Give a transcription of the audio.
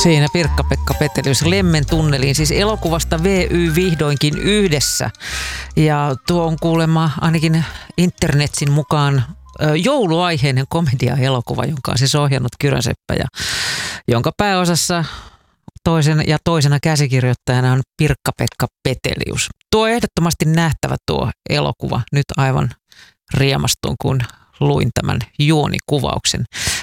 Siinä Pirkka-Pekka Petelius Lemmen tunneliin, siis elokuvasta VY vihdoinkin yhdessä. Ja tuo on kuulemma ainakin internetsin mukaan jouluaiheinen komedia-elokuva, jonka on siis ohjannut Kyrönseppä ja jonka pääosassa toisena käsikirjoittajana on Pirkka-Pekka Petelius. Tuo ehdottomasti nähtävä tuo elokuva. Nyt aivan riemastuin, kun luin tämän juonikuvauksen.